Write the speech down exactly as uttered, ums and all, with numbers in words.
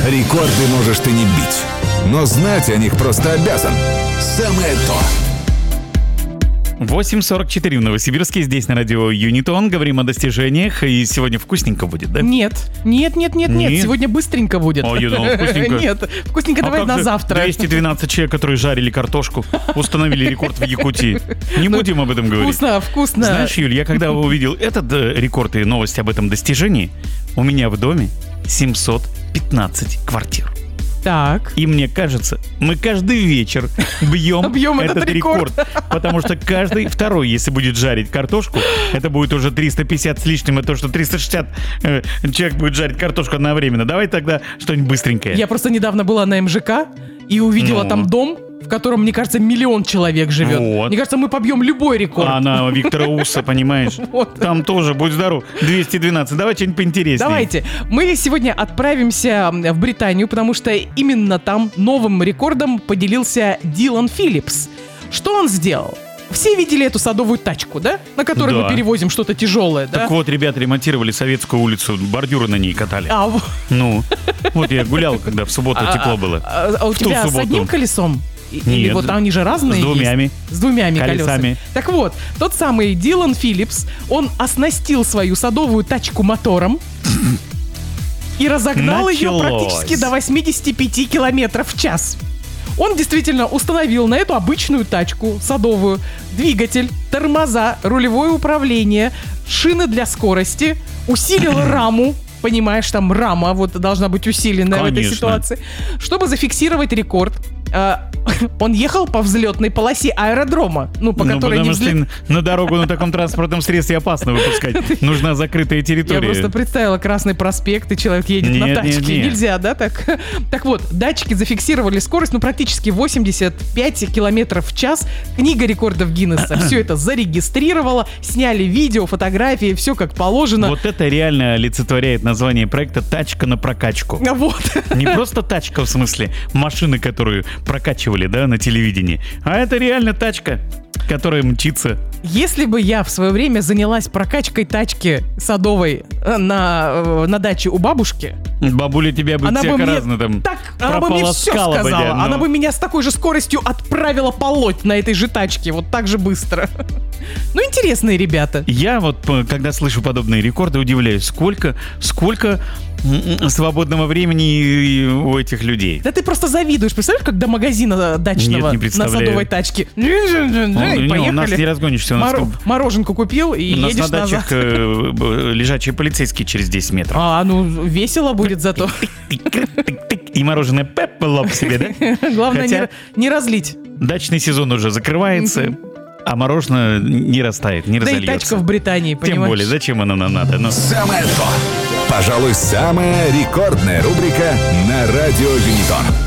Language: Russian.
Рекорды можешь ты не бить, но знать о них просто обязан. Самое то. восемь сорок четыре в Новосибирске, здесь на радио Юнитон. Говорим о достижениях, и сегодня вкусненько будет, да? Нет, нет, нет, нет, нет, Нет? сегодня быстренько будет. О, я думал, вкусненько. Нет, вкусненько давай А как на же завтра. двести двенадцать человек, которые жарили картошку, установили рекорд в Якутии. Не будем об этом говорить. Вкусно, вкусно. Знаешь, Юль, я когда увидел этот э, рекорд и новость об этом достижении, у меня в доме семьсот пятнадцать квартир. Так. И мне кажется, мы каждый вечер бьем, Бьем этот, этот рекорд. рекорд. Потому что каждый второй, если будет жарить картошку, это будет уже триста пятьдесят с лишним, это то, что триста шестьдесят э, человек будет жарить картошку одновременно. Давай тогда что-нибудь быстренькое. Я просто недавно была на эм жэ ка и увидела Ну. там дом, в котором, мне кажется, миллион человек живет. Вот. Мне кажется, мы побьем любой рекорд. А на Виктора Уса, понимаешь? Вот. Там тоже, будь здоров, двести двенадцать. Давай что-нибудь поинтереснее. Давайте. Мы сегодня отправимся в Британию, потому что именно там новым рекордом поделился Дилан Филлипс. Что он сделал? Все видели эту садовую тачку, да? На которой Да. мы перевозим что-то тяжелое, да? Так вот, ребята ремонтировали Советскую улицу, бордюры на ней катали. А, в- Ну, вот я гулял, когда в субботу а- тепло было. а- а у В ту тебя с субботу. одним колесом? И- Или Нет, вот они же разные с двумями. есть? С двумя Колесами. колесами. Так вот, тот самый Дилан Филлипс, он оснастил свою садовую тачку мотором и разогнал ее Началось. практически до восемьдесят пять километров в час. Он действительно установил на эту обычную тачку садовую двигатель, тормоза, рулевое управление, шины для скорости, усилил раму. Понимаешь, там рама вот должна быть усиленная в этой Конечно. ситуации. Чтобы зафиксировать рекорд, э, он ехал по взлетной полосе аэродрома, ну, по Ну, которой не потому что взлет... на дорогу на таком транспортном средстве опасно выпускать. Нужна закрытая Я территория. просто представила Красный проспект, и человек едет Нет, на нет, тачке. нет. Нельзя, да, так? Так вот, датчики зафиксировали скорость, ну, практически восемьдесят пять километров в час. Книга рекордов Гиннесса все это зарегистрировала, сняли видео, фотографии, все как положено. Вот это реально олицетворяет название проекта «Тачка на прокачку». А Вот. Не просто тачка, в смысле машины, которую прокачивали, да, на телевидении, а это реально тачка, которая мчится. Если бы я в свое время занялась прокачкой тачки садовой э, на, э, на даче у бабушки, Бабуля тебя бы она бы всяко мне разно там так, она бы мне все прополоскала бы, сказала. да, но- Она бы меня с такой же скоростью отправила полоть на этой же тачке, вот так же быстро. Ну, интересные ребята. Я вот, п- когда слышу подобные рекорды, удивляюсь, сколько, сколько м, свободного времени у этих людей. Да ты просто завидуешь. Представляешь, как до магазина дачного Нет, не на представляю. садовой тачке. Ну, И не, у нас не поехали. разгонишься. У нас, Моро- Мороженку купил и у нас едешь на дачах назад. э, б- лежачие полицейские через десять метров. А, ну, весело будет зато. Тык-тык-тык. И мороженое пеп лоб себе, да? Главное Хотя- не, не разлить. Дачный сезон уже закрывается, а мороженое не растает, не Да и разольется. тачка в Британии, Тем понимаешь? более, зачем оно нам надо? Ну, Самое то. Пожалуй, самая рекордная рубрика на радио Юнитон.